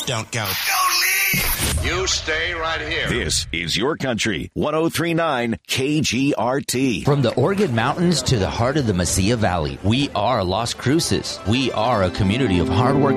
don't go. You stay right here. This is your country. 103.9 KGRT. From the Oregon Mountains to the heart of the Mesilla Valley, we are Las Cruces. We are a community of hardworking